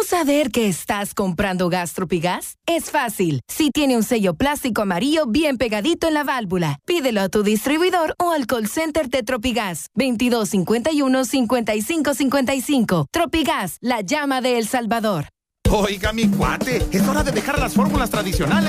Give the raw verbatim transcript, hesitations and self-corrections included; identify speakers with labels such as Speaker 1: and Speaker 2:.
Speaker 1: saber que estás comprando gas Tropigas? Es fácil. Si tiene un sello plástico amarillo bien pegadito en la válvula, pídelo a tu distribuidor o al call center de Tropigas. veintidós cincuenta y uno, cincuenta y cinco cincuenta y cinco. Tropigas, la llama de El Salvador.
Speaker 2: Oiga, mi cuate, es hora de dejar las fórmulas tradicionales